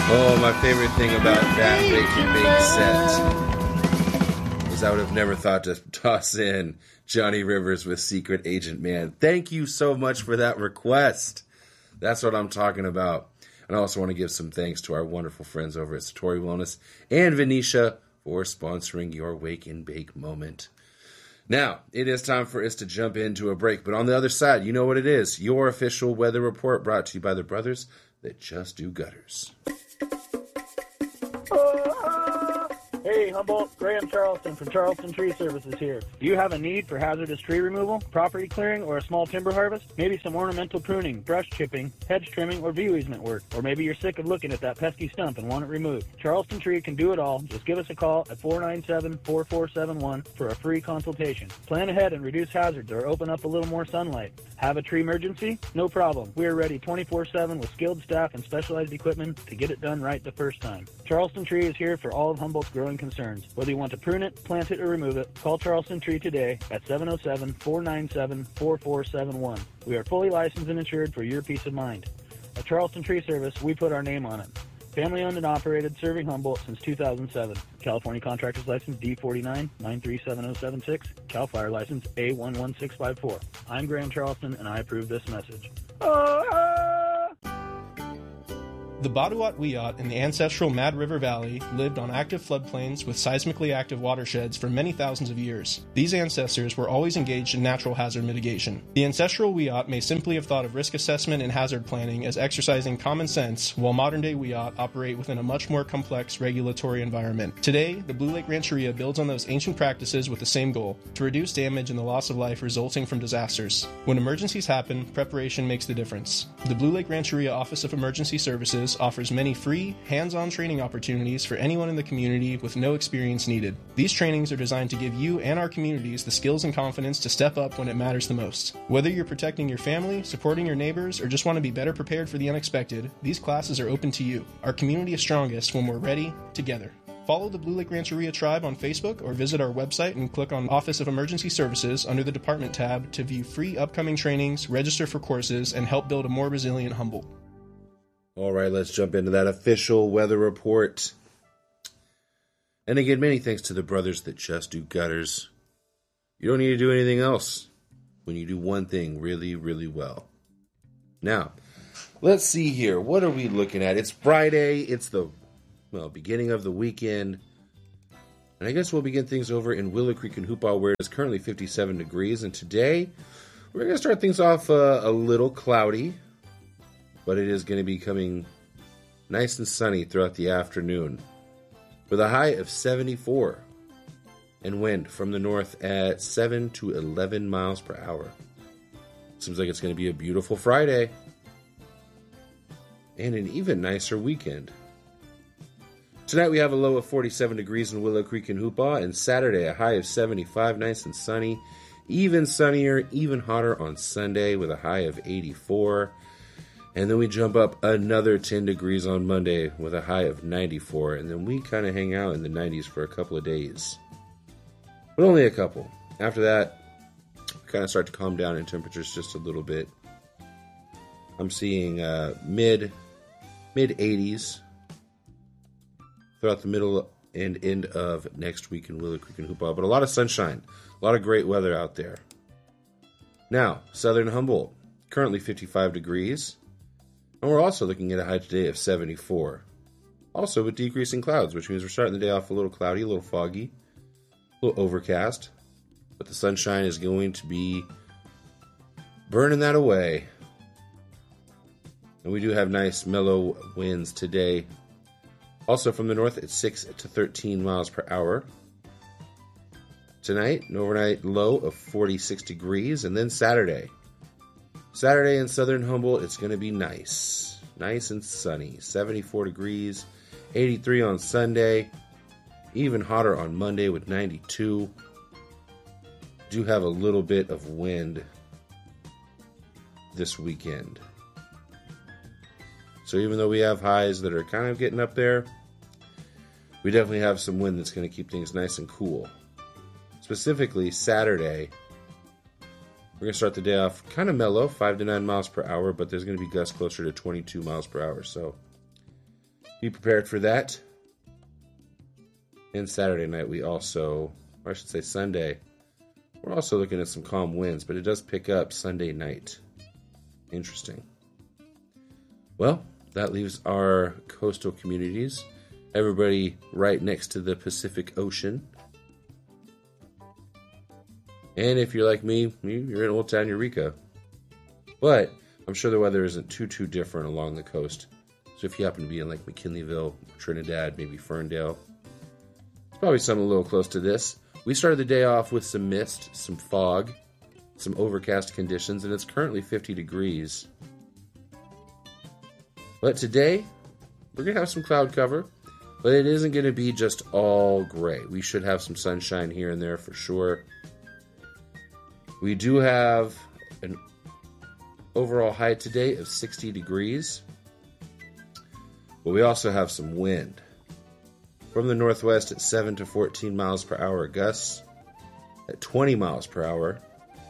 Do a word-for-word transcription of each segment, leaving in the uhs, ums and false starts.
Oh, my favorite thing about that Wake and Bake set is I would have never thought to toss in Johnny Rivers with Secret Agent Man. Thank you so much for that request. That's what I'm talking about. And I also want to give some thanks to our wonderful friends over at Satori Wellness and Venetia for sponsoring your Wake and Bake moment. Now, it is time for us to jump into a break. But on the other side, you know what it is. Your official weather report brought to you by the brothers that just do gutters. Hey, Humboldt, Graham Charleston from Charleston Tree Services here. Do you have a need for hazardous tree removal, property clearing, or a small timber harvest? Maybe some ornamental pruning, brush chipping, hedge trimming, or view easement work. Or maybe you're sick of looking at that pesky stump and want it removed. Charleston Tree can do it all. Just give us a call at four nine seven, four four seven one for a free consultation. Plan ahead and reduce hazards or open up a little more sunlight. Have a tree emergency? No problem. We are ready twenty-four seven with skilled staff and specialized equipment to get it done right the first time. Charleston Tree is here for all of Humboldt's growing concerns. Whether you want to prune it, plant it, or remove it, call Charleston Tree today at seven oh seven, four nine seven, four four seven one. We are fully licensed and insured for your peace of mind. At Charleston Tree Service, we put our name on it. Family owned and operated, serving Humboldt since two thousand seven. California Contractor's License D forty-nine, nine three seven oh seven six. Cal Fire License A one one six five four. I'm Graham Charleston, and I approve this message. The Baduat Wiyot in the ancestral Mad River Valley lived on active floodplains with seismically active watersheds for many thousands of years. These ancestors were always engaged in natural hazard mitigation. The ancestral Wiyot may simply have thought of risk assessment and hazard planning as exercising common sense, while modern-day Wiyot operate within a much more complex regulatory environment. Today, the Blue Lake Rancheria builds on those ancient practices with the same goal: to reduce damage and the loss of life resulting from disasters. When emergencies happen, preparation makes the difference. The Blue Lake Rancheria Office of Emergency Services offers many free, hands-on training opportunities for anyone in the community with no experience needed. These trainings are designed to give you and our communities the skills and confidence to step up when it matters the most. Whether you're protecting your family, supporting your neighbors, or just want to be better prepared for the unexpected, these classes are open to you. Our community is strongest when we're ready, together. Follow the Blue Lake Rancheria Tribe on Facebook or visit our website and click on Office of Emergency Services under the Department tab to view free upcoming trainings, register for courses, and help build a more resilient Humboldt. All right, let's jump into that official weather report. And again, many thanks to the brothers that just do gutters. You don't need to do anything else when you do one thing really, really well. Now, let's see here. What are we looking at? It's Friday. It's the, well, beginning of the weekend. And I guess we'll begin things over in Willow Creek and Hoopaw, where it's currently fifty-seven degrees. And today, we're going to start things off uh, a little cloudy, but it is going to be coming nice and sunny throughout the afternoon with a high of seventy-four and wind from the north at seven to eleven miles per hour. Seems like it's going to be a beautiful Friday and an even nicer weekend. Tonight we have a low of forty-seven degrees in Willow Creek and Hoopaw, and Saturday a high of seventy-five, nice and sunny, even sunnier, even hotter on Sunday with a high of eighty-four. And then we jump up another ten degrees on Monday with a high of ninety-four. And then we kind of hang out in the nineties for a couple of days. But only a couple. After that, we kind of start to calm down in temperatures just a little bit. I'm seeing uh, mid, mid-eighties throughout the middle and end of next week in Willow Creek and Hoopaw. But a lot of sunshine. A lot of great weather out there. Now, Southern Humboldt. Currently fifty-five degrees. And we're also looking at a high today of seventy-four. Also with decreasing clouds, which means we're starting the day off a little cloudy, a little foggy, a little overcast. But the sunshine is going to be burning that away. And we do have nice mellow winds today. Also from the north at six to thirteen miles per hour. Tonight, an overnight low of forty-six degrees. And then Saturday. Saturday in Southern Humboldt, it's going to be nice. Nice and sunny. seventy-four degrees. eighty-three on Sunday. Even hotter on Monday with ninety-two. Do have a little bit of wind this weekend. So even though we have highs that are kind of getting up there, we definitely have some wind that's going to keep things nice and cool. Specifically, Saturday, we're going to start the day off kind of mellow, five to nine miles per hour, but there's going to be gusts closer to twenty-two miles per hour. So be prepared for that. And Saturday night, we also, or I should say Sunday, we're also looking at some calm winds, but it does pick up Sunday night. Interesting. Well, that leaves our coastal communities, everybody right next to the Pacific Ocean. And if you're like me, you're in Old Town Eureka. But I'm sure the weather isn't too, too different along the coast. So if you happen to be in like McKinleyville, Trinidad, maybe Ferndale, it's probably something a little close to this. We started the day off with some mist, some fog, some overcast conditions, and it's currently fifty degrees. But today, we're going to have some cloud cover, but it isn't going to be just all gray. We should have some sunshine here and there for sure. We do have an overall high today of sixty degrees, but we also have some wind. From the northwest at seven to fourteen miles per hour gusts, at twenty miles per hour.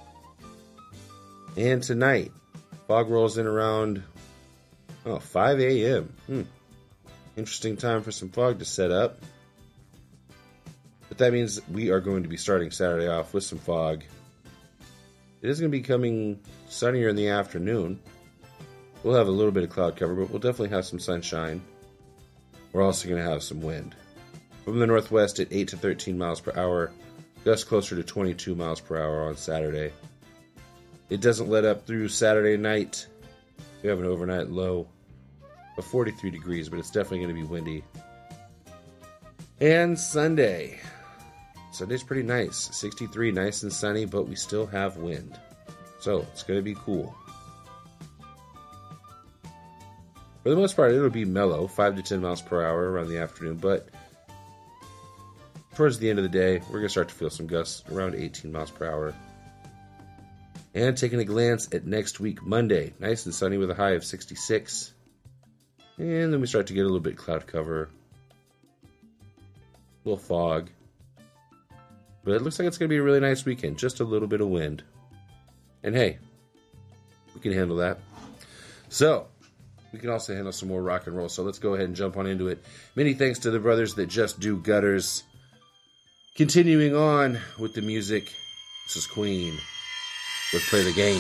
And tonight, fog rolls in around oh, five a.m. Hmm. Interesting time for some fog to set up. But that means we are going to be starting Saturday off with some fog. It is going to be coming sunnier in the afternoon. We'll have a little bit of cloud cover, but we'll definitely have some sunshine. We're also going to have some wind. From the northwest at eight to thirteen miles per hour, gusts closer to twenty-two miles per hour on Saturday. It doesn't let up through Saturday night. We have an overnight low of forty-three degrees, but it's definitely going to be windy. And Sunday. Sunday's pretty nice. sixty-three, nice and sunny, but we still have wind. So, it's going to be cool. For the most part, it'll be mellow, five to ten miles per hour around the afternoon, but towards the end of the day, we're going to start to feel some gusts around eighteen miles per hour. And taking a glance at next week, Monday, nice and sunny with a high of sixty-six. And then we start to get a little bit of cloud cover, a little fog. But it looks like it's going to be a really nice weekend, just a little bit of wind. And hey, we can handle that. So, we can also handle some more rock and roll. So let's go ahead and jump on into it. Many thanks to the brothers that just do gutters. Continuing on with the music, this is Queen with Play the Game.